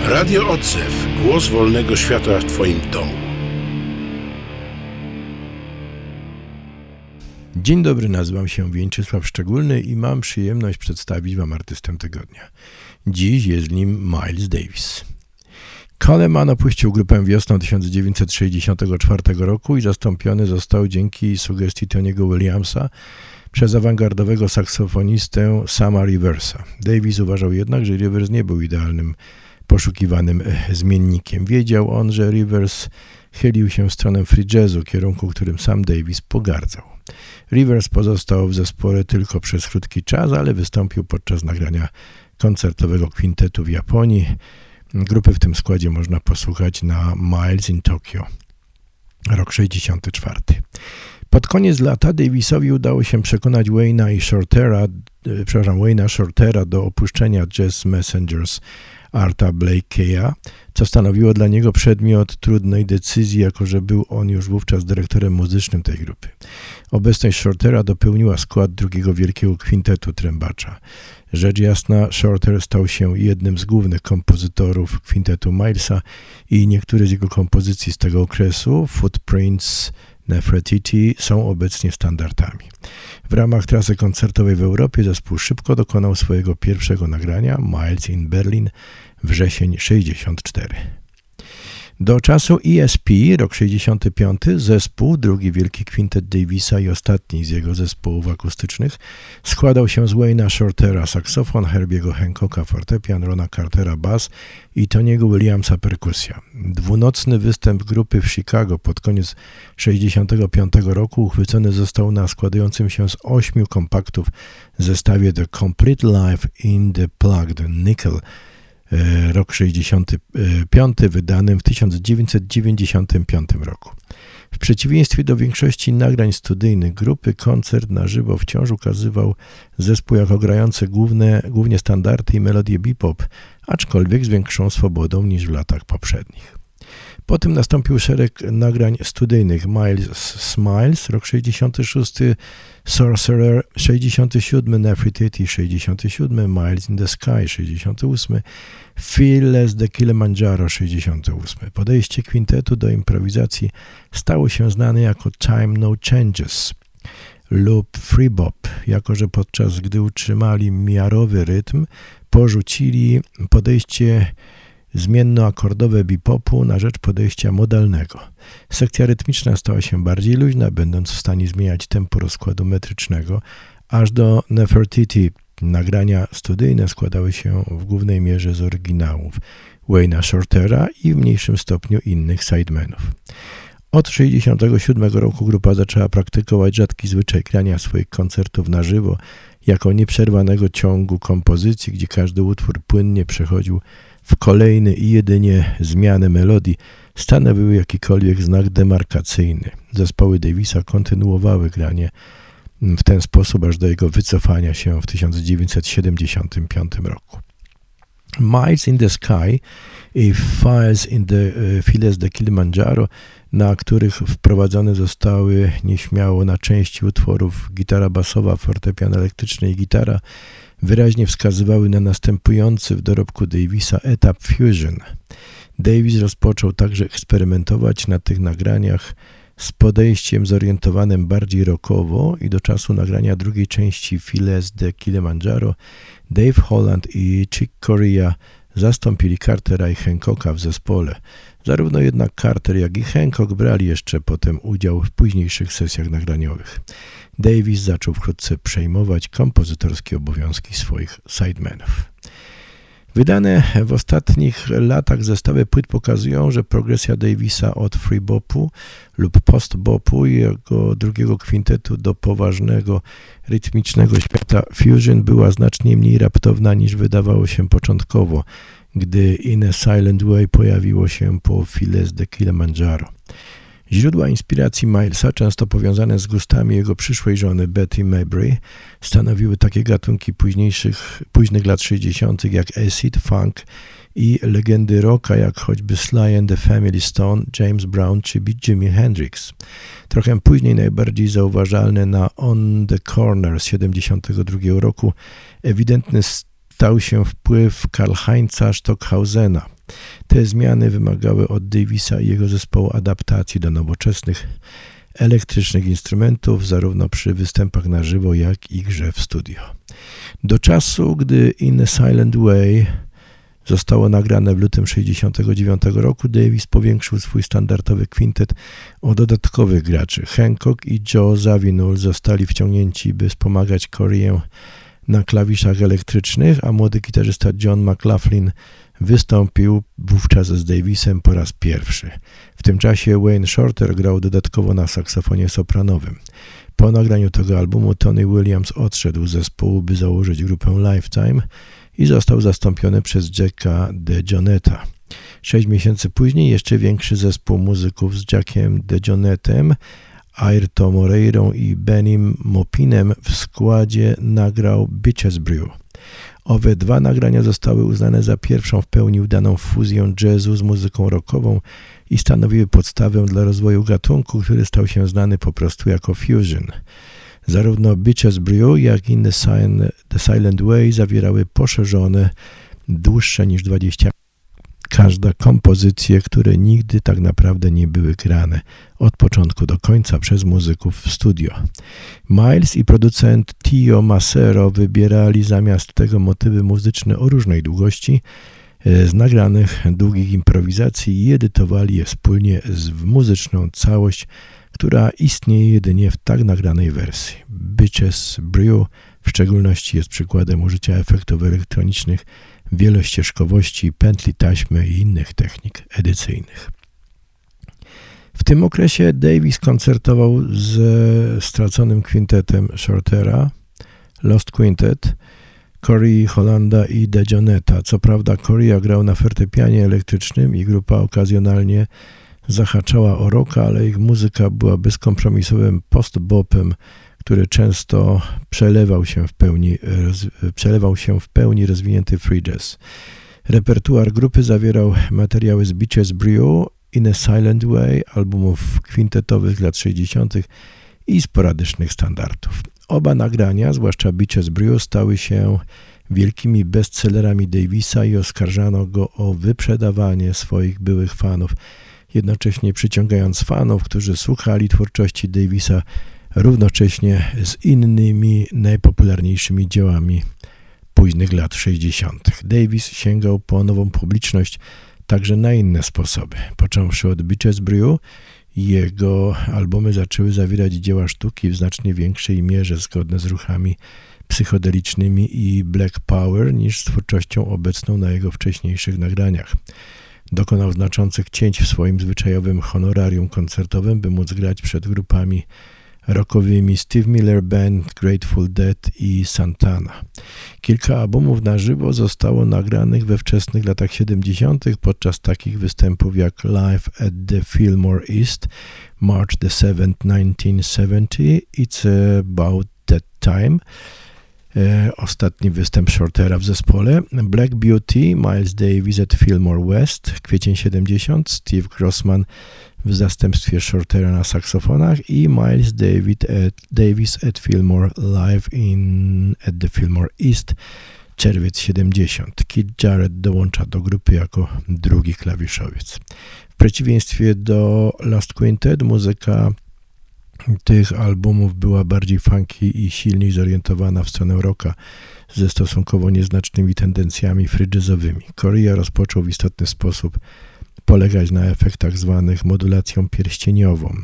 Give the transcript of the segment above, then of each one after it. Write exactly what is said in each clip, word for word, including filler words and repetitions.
Radio Odzew. Głos wolnego świata w Twoim domu. Dzień dobry, nazywam się Wieńczysław Szczególny i mam przyjemność przedstawić Wam artystę tygodnia. Dziś jest nim Miles Davis. Coleman opuścił grupę wiosną tysiąc dziewięćset sześćdziesiątego czwartego roku i zastąpiony został dzięki sugestii Tony'ego Williamsa przez awangardowego saksofonistę Sama Riversa. Davis uważał jednak, że Rivers nie był idealnym poszukiwanym zmiennikiem. Wiedział on, że Rivers chylił się w stronę free jazzu, kierunku, którym sam Davis pogardzał. Rivers pozostał w zespole tylko przez krótki czas, ale wystąpił podczas nagrania koncertowego kwintetu w Japonii. Grupy w tym składzie można posłuchać na Miles in Tokyo, rok sześćdziesiąty czwarty. Pod koniec lata Davisowi udało się przekonać Wayne'a i Shortera, przepraszam, Wayne'a Shortera do opuszczenia Jazz Messengers Arta Blakey'a, co stanowiło dla niego przedmiot trudnej decyzji, jako że był on już wówczas dyrektorem muzycznym tej grupy. Obecność Shortera dopełniła skład drugiego wielkiego kwintetu trębacza. Rzecz jasna, Shorter stał się jednym z głównych kompozytorów kwintetu Milesa i niektóre z jego kompozycji z tego okresu, Footprints, Nefertiti, są obecnie standardami. W ramach trasy koncertowej w Europie zespół szybko dokonał swojego pierwszego nagrania, Miles in Berlin, wrzesień sześćdziesiąty czwarty. Do czasu E S P, rok sześćdziesiąty piąty, zespół, drugi wielki kwintet Davisa i ostatni z jego zespołów akustycznych, składał się z Wayne'a Shortera saksofon, Herbiego Hancocka fortepian, Rona Cartera bas i Tony'ego Williamsa perkusja. Dwunocny występ grupy w Chicago pod koniec sześćdziesiątego piątego roku uchwycony został na składającym się z ośmiu kompaktów zestawie The Complete Life in the Plugged Nickel, rok sześćdziesiąty piąty, wydanym w tysiąc dziewięćset dziewięćdziesiątym piątym roku. W przeciwieństwie do większości nagrań studyjnych grupy, koncert na żywo wciąż ukazywał zespół jako grający główne, głównie standardy i melodie bebop, aczkolwiek z większą swobodą niż w latach poprzednich. Potem nastąpił szereg nagrań studyjnych: Miles Smiles, rok sześćdziesiąty szósty, Sorcerer sześćdziesiąty siódmy, Nefertiti sześćdziesiąty siódmy, Miles in the Sky sześćdziesiąty ósmy, Fearless the Kilimanjaro sześćdziesiąty ósmy. Podejście kwintetu do improwizacji stało się znane jako Time No Changes lub Free Bop, jako że podczas gdy utrzymali miarowy rytm, porzucili podejście zmiennoakordowe bebopu na rzecz podejścia modalnego. Sekcja rytmiczna stała się bardziej luźna, będąc w stanie zmieniać tempo rozkładu metrycznego, aż do Nefertiti. Nagrania studyjne składały się w głównej mierze z oryginałów Wayne'a Shortera i w mniejszym stopniu innych sidemenów. Od sześćdziesiątego siódmego roku grupa zaczęła praktykować rzadki zwyczaj grania swoich koncertów na żywo jako nieprzerwanego ciągu kompozycji, gdzie każdy utwór płynnie przechodził w kolejny i jedynie zmianę melodii stanowiły jakikolwiek znak demarkacyjny. Zespoły Davisa kontynuowały granie w ten sposób aż do jego wycofania się w tysiąc dziewięćset siedemdziesiątym piątym roku. Miles in the Sky i Files in the uh, Files the Kilimanjaro, na których wprowadzone zostały nieśmiało na części utworów gitara basowa, fortepian elektryczny i gitara, wyraźnie wskazywały na następujący w dorobku Davisa etap fusion. Davis rozpoczął także eksperymentować na tych nagraniach z podejściem zorientowanym bardziej rockowo i do czasu nagrania drugiej części Files the Kilimanjaro Dave Holland i Chick Corea zastąpili Cartera i Hancocka w zespole. Zarówno jednak Carter, jak i Hancock brali jeszcze potem udział w późniejszych sesjach nagraniowych. Davis zaczął wkrótce przejmować kompozytorskie obowiązki swoich sidemenów. Wydane w ostatnich latach zestawy płyt pokazują, że progresja Davisa od free bopu lub post bopu i jego drugiego kwintetu do poważnego, rytmicznego świata fusion była znacznie mniej raptowna niż wydawało się początkowo, gdy In a Silent Way pojawiło się po Files the Kilimanjaro. Źródła inspiracji Milesa, często powiązane z gustami jego przyszłej żony Betty Mabry, stanowiły takie gatunki późniejszych, późnych lat sześćdziesiątych jak acid, funk i legendy rocka jak choćby Sly and the Family Stone, James Brown czy Jimi Hendrix. Trochę później najbardziej zauważalne na On the Corner z siedemdziesiątego drugiego roku ewidentny stał się wpływ Karl-Heinza Stockhausena. Te zmiany wymagały od Davisa i jego zespołu adaptacji do nowoczesnych, elektrycznych instrumentów, zarówno przy występach na żywo, jak i grze w studio. Do czasu, gdy In a Silent Way zostało nagrane w lutym tysiąc dziewięćset sześćdziesiątego dziewiątego roku, Davis powiększył swój standardowy kwintet o dodatkowych graczy. Hancock i Joe Zawinul zostali wciągnięci, by wspomagać Cory'ę na klawiszach elektrycznych, a młody gitarzysta John McLaughlin wystąpił wówczas z Davisem po raz pierwszy. W tym czasie Wayne Shorter grał dodatkowo na saksofonie sopranowym. Po nagraniu tego albumu Tony Williams odszedł z zespołu, by założyć grupę Lifetime i został zastąpiony przez Jacka DeJohnetta. Sześć miesięcy później jeszcze większy zespół muzyków z Jackiem DeJohnettem, Airto Moreirą i Benim Mopinem w składzie nagrał Bitches Brew. Owe dwa nagrania zostały uznane za pierwszą w pełni udaną fuzję jazzu z muzyką rockową i stanowiły podstawę dla rozwoju gatunku, który stał się znany po prostu jako fusion. Zarówno Bitches Brew, jak i In the Silent Way zawierały poszerzone, dłuższe niż dwadzieścia każda kompozycje, które nigdy tak naprawdę nie były grane od początku do końca przez muzyków w studio. Miles i producent Tio Macero wybierali zamiast tego motywy muzyczne o różnej długości z nagranych długich improwizacji i edytowali je wspólnie w muzyczną całość, która istnieje jedynie w tak nagranej wersji. Bitches Brew w szczególności jest przykładem użycia efektów elektronicznych, wielościeżkowości, pętli taśmy i innych technik edycyjnych. W tym okresie Davis koncertował ze straconym kwintetem Shortera, Lost Quintet, Cory Hollanda i DeJohnetta. Co prawda Cory'a grał na fortepianie elektrycznym i grupa okazjonalnie zahaczała o rocka, ale ich muzyka była bezkompromisowym post-bopem, który często przelewał się w pełni, roz, przelewał się w pełni rozwinięty free jazz. Repertuar grupy zawierał materiały z Bitches Brew, In a Silent Way, albumów kwintetowych z lat sześćdziesiątych i sporadycznych standardów. Oba nagrania, zwłaszcza Bitches Brew, stały się wielkimi bestsellerami Davisa i oskarżano go o wyprzedawanie swoich byłych fanów, jednocześnie przyciągając fanów, którzy słuchali twórczości Davisa równocześnie z innymi najpopularniejszymi dziełami późnych lat sześćdziesiątych. Davis sięgał po nową publiczność także na inne sposoby. Począwszy od Bitches Brew, jego albumy zaczęły zawierać dzieła sztuki w znacznie większej mierze zgodne z ruchami psychodelicznymi i black power niż z twórczością obecną na jego wcześniejszych nagraniach. Dokonał znaczących cięć w swoim zwyczajowym honorarium koncertowym, by móc grać przed grupami rockowymi Steve Miller Band, Grateful Dead i Santana. Kilka albumów na żywo zostało nagranych we wczesnych latach siedemdziesiątych podczas takich występów jak Live at the Fillmore East, March the seventh, nineteen seventy, It's About That Time, e, ostatni występ Shortera w zespole, Black Beauty, Miles Davis at Fillmore West, kwiecień siedemdziesiąty, Steve Grossman w zastępstwie Shortera na saksofonach i Miles David at, Davis at Fillmore Live in at the Fillmore East, czerwiec siedemdziesiąty. Keith Jarrett dołącza do grupy jako drugi klawiszowiec. W przeciwieństwie do Lost Quintet muzyka tych albumów była bardziej funky i silniej zorientowana w stronę rocka ze stosunkowo nieznacznymi tendencjami free jazzowymi. Cory'a rozpoczął w istotny sposób polegać na efektach zwanych modulacją pierścieniową,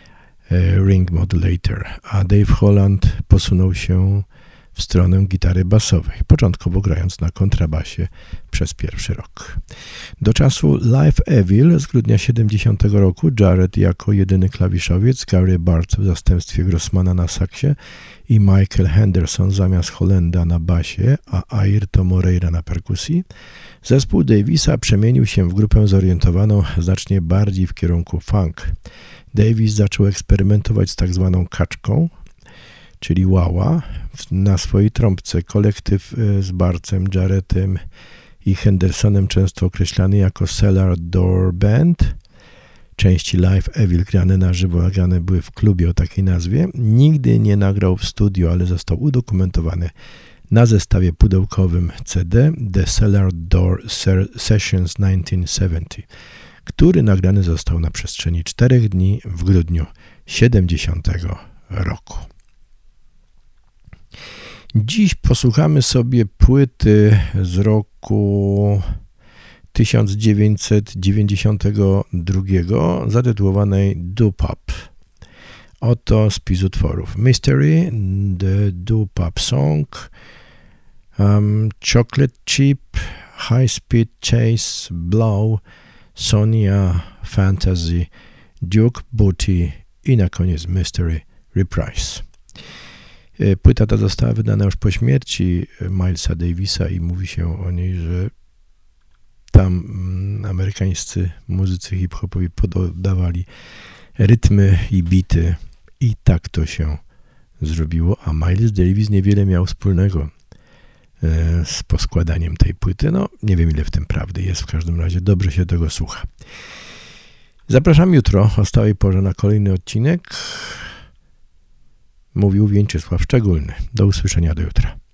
ring modulator, a Dave Holland posunął się w stronę gitary basowej, początkowo grając na kontrabasie przez pierwszy rok. Do czasu Live Evil z grudnia siedemdziesiątego roku Jarrett jako jedyny klawiszowiec, Gary Bartz w zastępstwie Grossmana na saksie i Michael Henderson zamiast Hollanda na basie, a Airto Moreira na perkusji, zespół Davisa przemienił się w grupę zorientowaną znacznie bardziej w kierunku funk. Davis zaczął eksperymentować z tak zwaną kaczką, czyli wah-wah, na swojej trąbce. Kolektyw z Barcem, Jarrettem i Hendersonem, często określany jako Cellar Door Band, części Live Evil grane na żywo, nagrane były w klubie o takiej nazwie, nigdy nie nagrał w studio, ale został udokumentowany na zestawie pudełkowym C D The Cellar Door Sessions tysiąc dziewięćset siedemdziesiąt, który nagrany został na przestrzeni czterech dni w grudniu siedemdziesiątego roku. Dziś posłuchamy sobie płyty z roku tysiąc dziewięćset dziewięćdziesiątego drugiego zatytułowanej Doo-Pop. Oto spis utworów: Mystery, The Doo-Pop Song, um, Chocolate Chip, High Speed Chase, Blow, Sonia, Fantasy, Duke Booty i na koniec Mystery Reprise. Płyta ta została wydana już po śmierci Milesa Davisa i mówi się o niej, że tam amerykańscy muzycy hip-hopowi podawali rytmy i bity i tak to się zrobiło, a Miles Davis niewiele miał wspólnego z poskładaniem tej płyty. No, nie wiem, ile w tym prawdy jest, w każdym razie dobrze się tego słucha. Zapraszam jutro o stałej porze na kolejny odcinek. Mówił Więczysław Szczególny. Do usłyszenia do jutra.